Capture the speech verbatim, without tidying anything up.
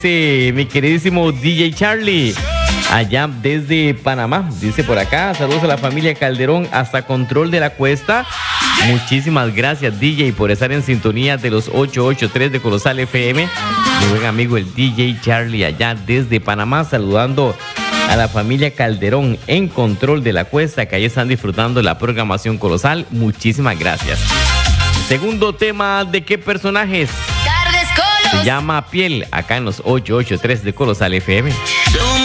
Sí, mi queridísimo D J Charlie, allá desde Panamá, dice por acá, saludos a la familia Calderón hasta Control de la Cuesta. Muchísimas gracias, D J, por estar en sintonía de los ochocientos ochenta y tres de Colosal F M. Mi buen amigo el D J Charlie allá desde Panamá, saludando a la familia Calderón en Control de la Cuesta, que ahí están disfrutando la programación Colosal. Muchísimas gracias. Segundo tema, ¿de qué personajes? Se llama Piel, acá en los ochocientos ochenta y tres de Colosal F M.